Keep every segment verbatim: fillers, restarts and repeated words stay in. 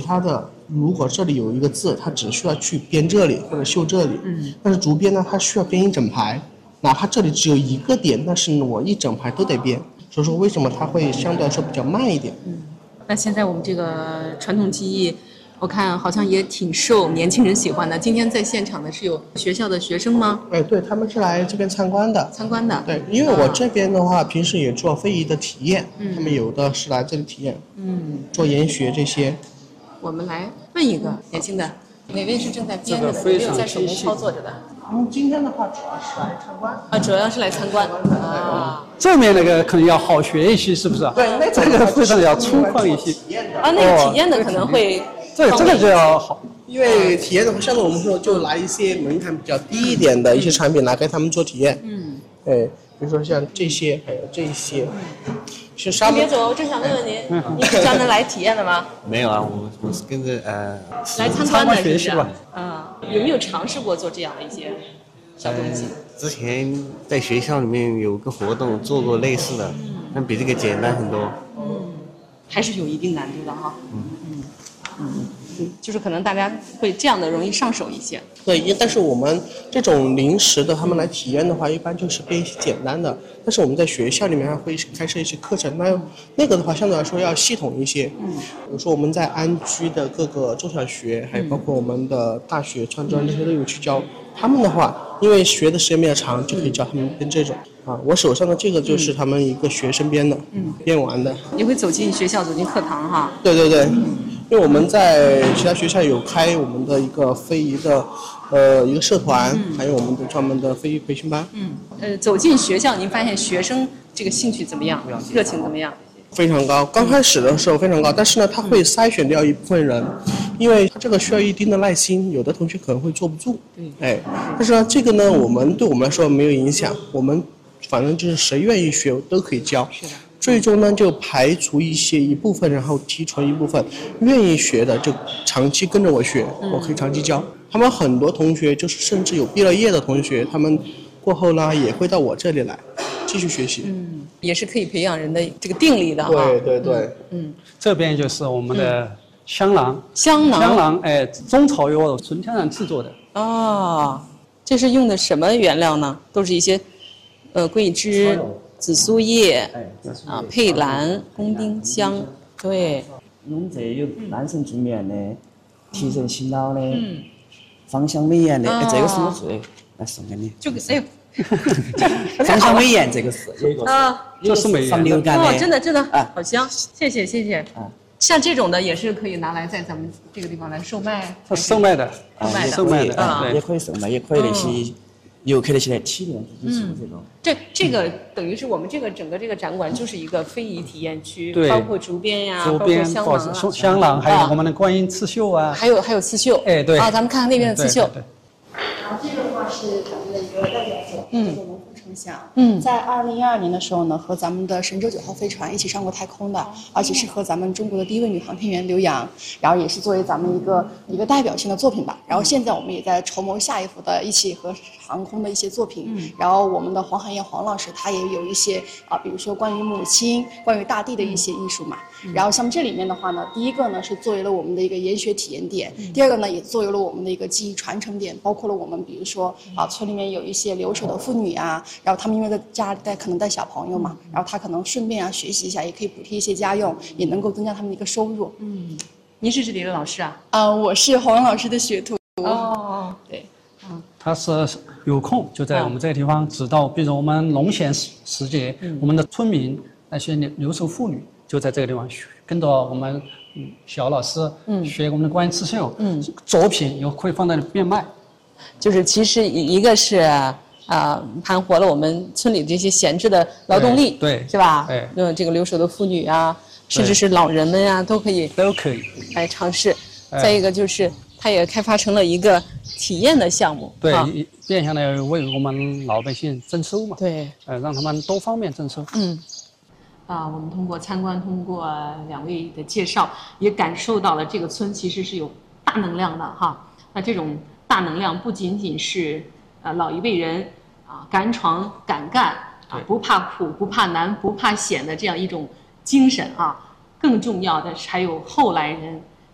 他的，如果这里有一个字，他只需要去编这里或者绣这里，嗯，但是竹编呢，它需要编一整排，哪怕这里只有一个点，但是我一整排都得编，所以说为什么它会相对来说比较慢一点？ 嗯，那现在我们这个传统技艺，我看好像也挺受年轻人喜欢的。今天在现场的是有学校的学生吗？ 哎，对，他们是来这边参观的。 参观的。 对，因为我这边的话，啊、平时也做非遗的体验， 嗯， 他们有的是来这里体验， 嗯， 做研学这些。 我们来问一个年轻的，哪位是正在编的呢？没有在手工操作着的。 嗯，今天的话主要是来参观。 啊，主要是来参观啊。 正面那个可能要好学一些，是不是？ 对，那这个非常要粗犷一些。 啊，那个体验的可能会。 对，这个就要好。 因为体验的话，像我们说就拿一些门槛比较低一点的一些产品来给他们做体验。 嗯。 对，比如说像这些，还有这些。 嗯。 是沙。 您别走，我正想问问您，您是专门来体验的吗？ 没有啊，我我是跟着呃来参观的学习吧。 啊，有没有尝试过做这样的一些小东西？ 之前在学校里面有个活动做过类似的，但比这个简单很多。 嗯，还是有一定难度的哈。 嗯嗯嗯。就是可能大家会这样的容易上手一些。 对，但是我们这种临时的他们来体验的话，一般就是编一些简单的。但是我们在学校里面还会开设一些课程，那那个的话相对来说要系统一些。嗯，比如说我们在安居的各个中小学，还有包括我们的大学、创专这些都有去教。他们的话，因为学的时间比较长，就可以教他们编这种。啊，我手上的这个就是他们一个学生编的，嗯，编完的。 你会走进学校，走进课堂哈？ 对对对。嗯，因为我们在其他学校有开我们的一个非遗的，呃，一个社团，嗯，还有我们的专门的非遗培训班。 嗯，呃，走进学校，您发现学生这个兴趣怎么样？热情怎么样？ 非常高，刚开始的时候非常高，但是呢，他会筛选掉一部分人，因为他这个需要一定的耐心，有的同学可能会坐不住。 对， 哎，但是呢，这个呢，我们对我们来说没有影响，我们反正就是谁愿意学都可以教。 是的。 最终呢，就排除一些一部分，然后提纯一部分，愿意学的就长期跟着我学，嗯，我可以长期教。他们很多同学就是甚至有毕了业的同学，他们过后呢也会到我这里来继续学习。 嗯，也是可以培养人的这个定力的哈。 对对对。 嗯， 这边就是我们的香囊。 香囊。 香囊，哎，中草药纯天然制作的。 哦，这是用的什么原料呢？都是一些，呃，桂枝。紫苏叶，啊，佩兰、工丁香，对。 用这有安神助眠的，提神醒脑的，嗯，芳香美颜的，哎，这个是我做的，来送给你。 就哎呦， 芳香美颜这个是有一个啊， 这是美防流感的， 哦，真的真的，啊，好香，谢谢谢谢。啊，像这种的也是可以拿来在咱们这个地方来售卖。 它售卖的， 售卖的， 售卖的， 也可以售卖，也可以那些。游客的起来体验自己做这种， 这这个等于是我们这个整个这个展馆就是一个非遗体验区， 对， 包括竹编呀， 竹编、 香囊啊， 香囊，还有我们的观音刺绣啊， 还有还有刺绣， 哎对， 啊，咱们看看那边的刺绣。 然后这个的话是咱们的一个代表作， 嗯， 叫做龙凤呈祥。 嗯， 在二零一二年的时候呢，和咱们的神舟九号飞船一起上过太空的，而且是和咱们中国的第一位女航天员刘洋，然后也是作为咱们一个一个代表性的作品吧。然后现在我们也在筹谋下一幅的一起和航空的一些作品。嗯，然后我们的黄海燕黄老师他也有一些啊，比如说关于母亲、关于大地的一些艺术嘛。嗯、然后像这里面的话呢，第一个呢是作为了我们的一个研学体验点，嗯、第二个呢也作为了我们的一个技艺传承点，包括了我们比如说啊村里面有一些留守的妇女啊，然后他们因为在家带可能带小朋友嘛，嗯、然后他可能顺便啊学习一下，也可以补贴一些家用，也能够增加他们的一个收入。 嗯，您是这里的老师啊？ 啊、呃，我是黄老师的学徒。 哦， 对。 嗯，他是有空就在我们这个地方指导，比如我们农闲时时节，嗯、我们的村民那些留留守妇女就在这个地方学，跟着我们嗯小老师嗯学我们的观音刺绣，嗯，作品又可以放在变卖。 就是其实一个是啊、呃、盘活了我们村里这些闲置的劳动力， 对，对是吧？ 对， 嗯，这个留守的妇女啊，甚至是老人们呀、啊，都可以都可以来尝试。再一个就是它也开发成了一个体验的项目， 对， 啊、 变相的为我们老百姓增收嘛， 对， 呃，让他们多方面增收。 嗯，啊，我们通过参观，通过两位的介绍，也感受到了这个村其实是有大能量的哈。那这种大能量不仅仅是呃老一辈人啊敢闯敢干啊不怕苦不怕难不怕险的这样一种精神啊，更重要的是还有后来人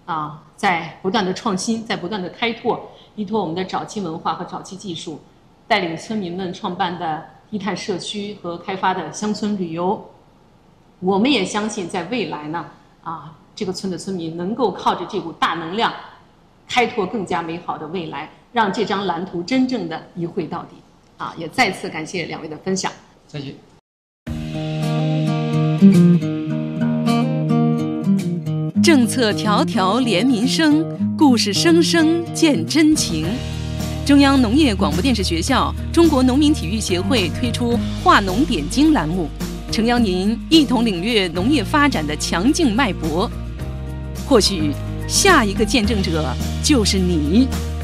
啊，在不断的创新，在不断的开拓，依托我们的早期文化和早期技术，带领村民们创办的低碳社区和开发的乡村旅游。我们也相信，在未来呢，啊，这个村的村民能够靠着这股大能量，开拓更加美好的未来，让这张蓝图真正的一绘到底。啊，也再次感谢两位的分享。 再见。 政策条条连民生，故事声声见真情。中央农业广播电视学校、中国农民体育协会推出“话农点睛”栏目，诚邀您一同领略农业发展的强劲脉搏。或许下一个见证者就是你。